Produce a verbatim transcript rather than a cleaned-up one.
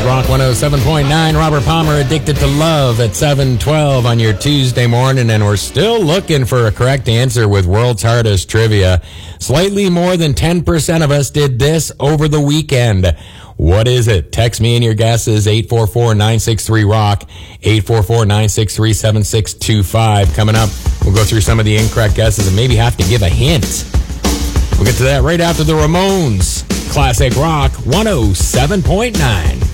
Rock one oh seven point nine. Robert Palmer, Addicted to Love at seven twelve on your Tuesday morning. And we're still looking for a correct answer with World's Hardest Trivia. Slightly more than ten percent of us did this over the weekend. What is it? Text me in your guesses, eight four four, nine six three, rock, eight four four, nine six three, seven six two five. Coming up, we'll go through some of the incorrect guesses and maybe have to give a hint. We'll get to that right after the Ramones. Classic Rock one oh seven point nine.